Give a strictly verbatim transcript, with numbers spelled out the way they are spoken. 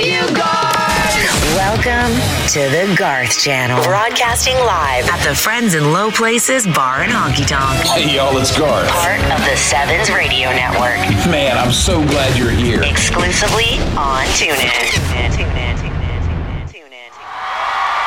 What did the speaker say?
you, Garth! Welcome to the Garth Channel. Broadcasting live at the Friends in Low Places Bar and Honky Tonk. Hey, y'all, it's Garth. Part of the Sevens Radio Network. Man, I'm so glad you're here. Exclusively on TuneIn. TuneIn, TuneIn, TuneIn.